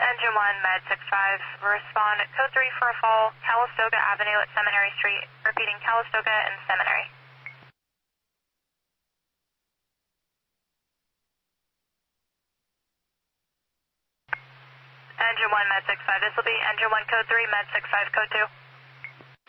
Engine 1, Med 65, respond at code 3 for a fall, Calistoga Avenue at Seminary Street, repeating Calistoga and Seminary. Engine 1, Med 65, this will be Engine 1, code 3, Med 65, code 2.